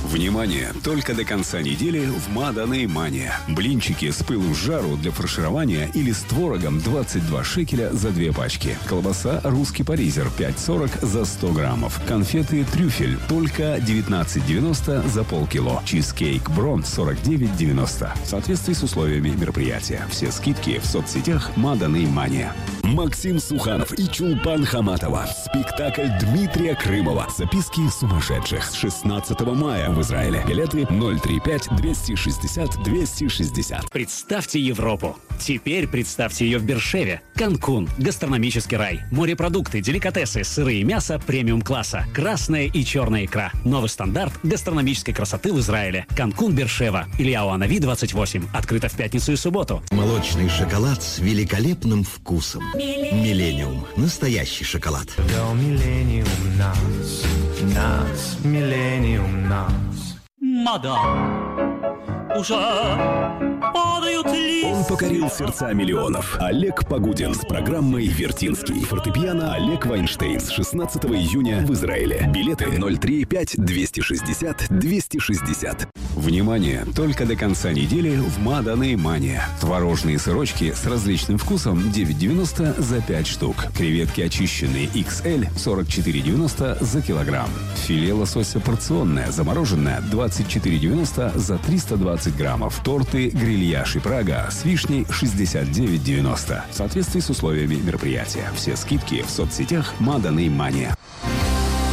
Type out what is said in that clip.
Внимание! Только до конца недели в Маданей Мания. Блинчики с пылу с жару для фарширования или с творогом 22 шекеля за 2 пачки. Колбаса «Русский паризер» 5,40 за 100 граммов. Конфеты «Трюфель» только 19,90 за полкило. Чизкейк «Брон» 49,90. В соответствии с условиями мероприятия. Все скидки в соцсетях Маданей Мания. Максим Суханов и Чулпан Хаматова. Спектакль Дмитрия Крымова. Записки сумасшедших. С 16 мая в Израиле. Билеты 035-260-260. Представьте Европу. Теперь представьте ее в Бершеве. Канкун. Гастрономический рай. Морепродукты, деликатесы, сыры и мясо премиум-класса. Красная и черная икра. Новый стандарт гастрономической красоты в Израиле. Канкун, Бершева. Ильяу Анави, 28. Открыто в пятницу и субботу. Молочный шоколад с великолепным вкусом. Миллениум. Настоящий шоколад. Миллениум нас, миллениум нас. Мадам, уже падают листья. Он покорил сердца миллионов. Олег Погудин с программой «Вертинский». Фортепиано Олег Вайнштейн с 16 июня в Израиле. Билеты 035-260-260. Внимание! Только до конца недели в Маданей Мания. Творожные сырочки с различным вкусом 9,90 за 5 штук. Креветки очищенные XL 44,90 за килограмм. Филе лосося порционное замороженное 24,90 за 320 граммов. Торты грильяж и Прага с вишней 69,90. В соответствии с условиями мероприятия. Все скидки в соцсетях Маданей Мания.